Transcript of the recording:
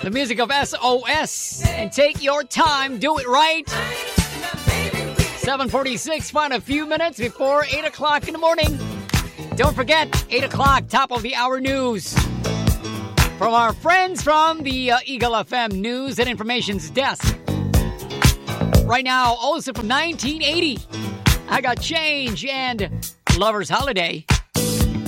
The music of SOS. And take your time. Do it right. 7:46. Find a few minutes before 8 o'clock in the morning. Don't forget, 8 o'clock, top of the hour news. From our friends from the Eagle FM News and Information's desk. Right now, also from 1980, I got Change and Lover's Holiday.